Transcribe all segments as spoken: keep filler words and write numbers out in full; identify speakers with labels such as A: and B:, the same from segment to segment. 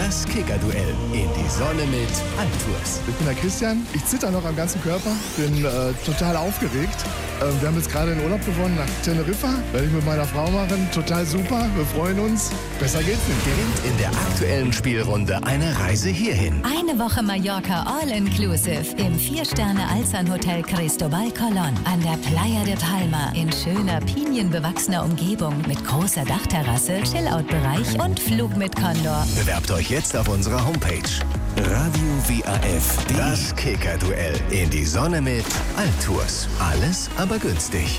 A: Das Kicker-Duell in die Sonne mit Altours.
B: Ich bin der Christian, ich zitter noch am ganzen Körper, bin äh, total aufgeregt. Äh, wir haben jetzt gerade den Urlaub gewonnen nach Teneriffa, werde ich mit meiner Frau machen, total super, wir freuen uns, besser geht's nicht.
A: Gewinnt in der aktuellen Spielrunde eine Reise hierhin.
C: Eine Woche Mallorca All-Inclusive im Vier-Sterne-Alzan-Hotel Cristobal Colón an der Playa de Palma in schöner, pinienbewachsener Umgebung mit großer Dachterrasse, Chill-Out-Bereich und Flug mit Condor.
A: Bewerbt euch jetzt auf unserer Homepage. Radio W A F, das Kicker-Duell in die Sonne mit Altours. Alles, aber günstig.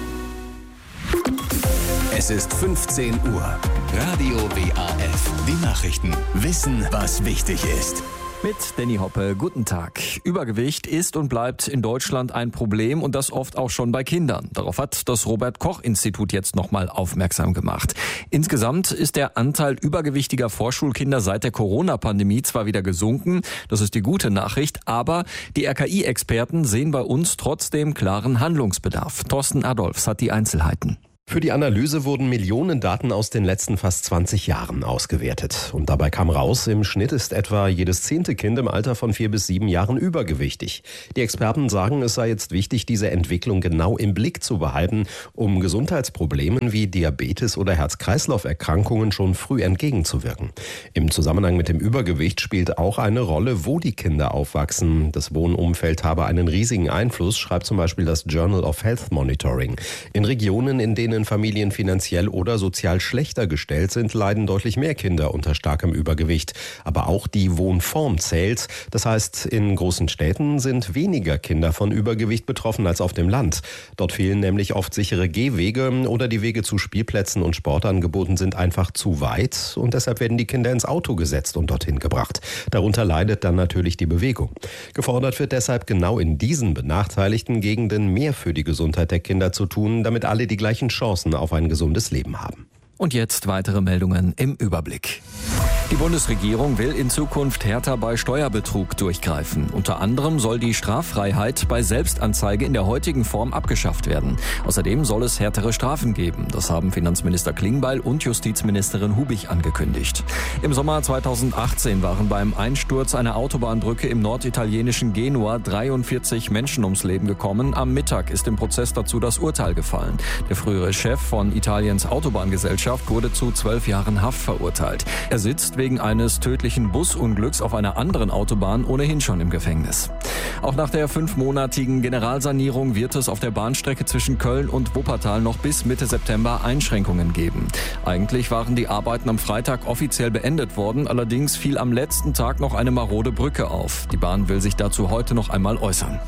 A: Es ist fünfzehn Uhr. Radio W A F, die Nachrichten. Wissen, was wichtig ist.
D: Mit Danny Hoppe, guten Tag. Übergewicht ist und bleibt in Deutschland ein Problem und das oft auch schon bei Kindern. Darauf hat das Robert-Koch-Institut jetzt nochmal aufmerksam gemacht. Insgesamt ist der Anteil übergewichtiger Vorschulkinder seit der Corona-Pandemie zwar wieder gesunken, das ist die gute Nachricht, aber die R K I-Experten sehen bei uns trotzdem klaren Handlungsbedarf. Thorsten Adolfs hat die Einzelheiten.
E: Für die Analyse wurden Millionen Daten aus den letzten fast zwanzig Jahren ausgewertet. Und dabei kam raus, im Schnitt ist etwa jedes zehnte Kind im Alter von vier bis sieben Jahren übergewichtig. Die Experten sagen, es sei jetzt wichtig, diese Entwicklung genau im Blick zu behalten, um Gesundheitsproblemen wie Diabetes oder Herz-Kreislauf-Erkrankungen schon früh entgegenzuwirken. Im Zusammenhang mit dem Übergewicht spielt auch eine Rolle, wo die Kinder aufwachsen. Das Wohnumfeld habe einen riesigen Einfluss, schreibt zum Beispiel das Journal of Health Monitoring. In Regionen, in denen Familien finanziell oder sozial schlechter gestellt sind, leiden deutlich mehr Kinder unter starkem Übergewicht. Aber auch die Wohnform zählt. Das heißt, in großen Städten sind weniger Kinder von Übergewicht betroffen als auf dem Land. Dort fehlen nämlich oft sichere Gehwege oder die Wege zu Spielplätzen und Sportangeboten sind einfach zu weit und deshalb werden die Kinder ins Auto gesetzt und dorthin gebracht. Darunter leidet dann natürlich die Bewegung. Gefordert wird deshalb genau in diesen benachteiligten Gegenden mehr für die Gesundheit der Kinder zu tun, damit alle die gleichen Chancen auf ein gesundes Leben haben.
D: Und jetzt weitere Meldungen im Überblick. Die Bundesregierung will in Zukunft härter bei Steuerbetrug durchgreifen. Unter anderem soll die Straffreiheit bei Selbstanzeige in der heutigen Form abgeschafft werden. Außerdem soll es härtere Strafen geben. Das haben Finanzminister Klingbeil und Justizministerin Hubig angekündigt. Im Sommer zweitausendachtzehn waren beim Einsturz einer Autobahnbrücke im norditalienischen Genua dreiundvierzig Menschen ums Leben gekommen. Am Mittag ist im Prozess dazu das Urteil gefallen. Der frühere Chef von Italiens Autobahngesellschaft wurde zu zwölf Jahren Haft verurteilt. Er sitzt wegen eines tödlichen Busunglücks auf einer anderen Autobahn ohnehin schon im Gefängnis. Auch nach der fünfmonatigen Generalsanierung wird es auf der Bahnstrecke zwischen Köln und Wuppertal noch bis Mitte September Einschränkungen geben. Eigentlich waren die Arbeiten am Freitag offiziell beendet worden, allerdings fiel am letzten Tag noch eine marode Brücke auf. Die Bahn will sich dazu heute noch einmal äußern.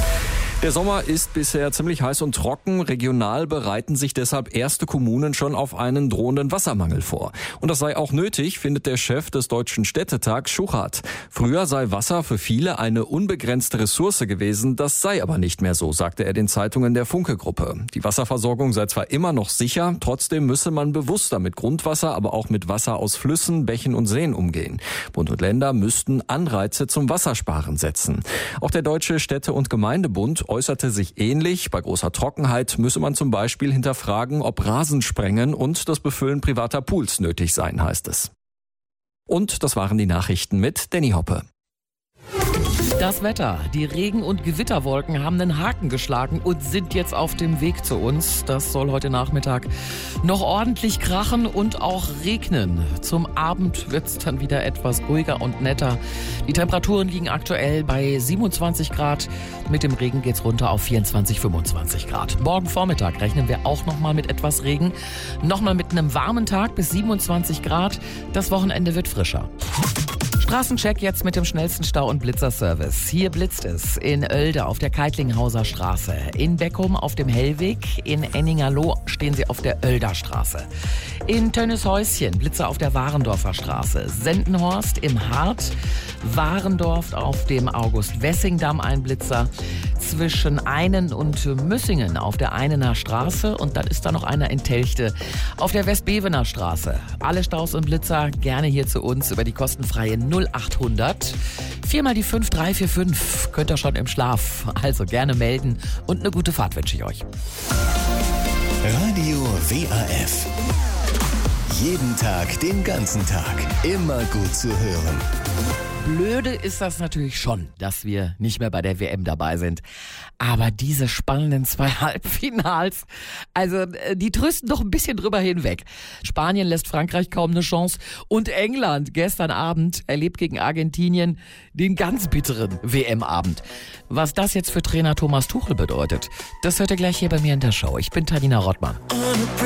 D: Der Sommer ist bisher ziemlich heiß und trocken. Regional bereiten sich deshalb erste Kommunen schon auf einen drohenden Wassermangel vor. Und das sei auch nötig, findet der Chef des Deutschen Städtetags Schuchart. Früher sei Wasser für viele eine unbegrenzte Ressource gewesen. Das sei aber nicht mehr so, sagte er den Zeitungen der Funke-Gruppe. Die Wasserversorgung sei zwar immer noch sicher, trotzdem müsse man bewusster mit Grundwasser, aber auch mit Wasser aus Flüssen, Bächen und Seen umgehen. Bund und Länder müssten Anreize zum Wassersparen setzen. Auch der Deutsche Städte- und Gemeindebund äußerte sich ähnlich. Bei großer Trockenheit müsse man zum Beispiel hinterfragen, ob Rasensprengen und das Befüllen privater Pools nötig seien, heißt es. Und das waren die Nachrichten mit Danny Hoppe.
F: Das Wetter. Die Regen- und Gewitterwolken haben einen Haken geschlagen und sind jetzt auf dem Weg zu uns. Das soll heute Nachmittag noch ordentlich krachen und auch regnen. Zum Abend wird es dann wieder etwas ruhiger und netter. Die Temperaturen liegen aktuell bei siebenundzwanzig Grad. Mit dem Regen geht's runter auf vierundzwanzig, fünfundzwanzig Grad. Morgen Vormittag rechnen wir auch nochmal mit etwas Regen. Nochmal mit einem warmen Tag bis siebenundzwanzig Grad. Das Wochenende wird frischer. Straßencheck jetzt mit dem schnellsten Stau- und Blitzerservice. Hier blitzt es in Oelde auf der Keitlinghauser Straße, in Beckum auf dem Hellweg, in Enningerloh stehen Sie auf der Oelder Straße. In Tönnieshäuschen Blitzer auf der Warendorfer Straße, Sendenhorst im Hart, Warendorf auf dem August-Wessing-Damm ein Blitzer, zwischen Einen und Müssingen auf der Einener Straße und dann ist da noch einer in Telchte auf der Westbevener Straße. Alle Staus und Blitzer gerne hier zu uns über die kostenfreie null achthundert. Viermal die fünf drei vier fünf könnt ihr schon im Schlaf. Also gerne melden und eine gute Fahrt wünsche ich euch.
A: Radio W A F Jeden Tag, den ganzen Tag. Immer gut zu hören.
F: Blöde ist das natürlich schon, dass wir nicht mehr bei der W M dabei sind. Aber diese spannenden zwei Halbfinals, also die trösten doch ein bisschen drüber hinweg. Spanien lässt Frankreich kaum eine Chance und England gestern Abend erlebt gegen Argentinien den ganz bitteren W M-Abend. Was das jetzt für Trainer Thomas Tuchel bedeutet, das hört ihr gleich hier bei mir in der Show. Ich bin Tanina Rottmann.